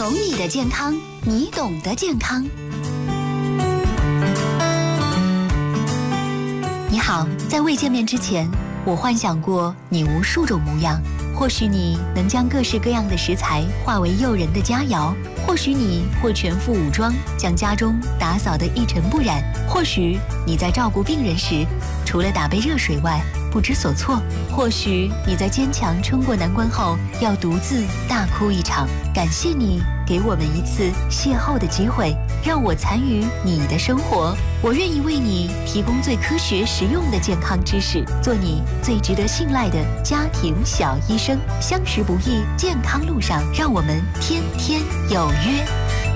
懂你的健康，你懂的健康。你好，在未见面之前，我幻想过你无数种模样。或许你能将各式各样的食材化为诱人的佳肴，或许你会全副武装，将家中打扫得一尘不染，或许你在照顾病人时，除了打杯热水外不知所措，或许你在坚强冲过难关后要独自大哭一场。感谢你给我们一次邂逅的机会，让我参与你的生活。我愿意为你提供最科学实用的健康知识，做你最值得信赖的家庭小医生。相识不易，健康路上，让我们天天有约。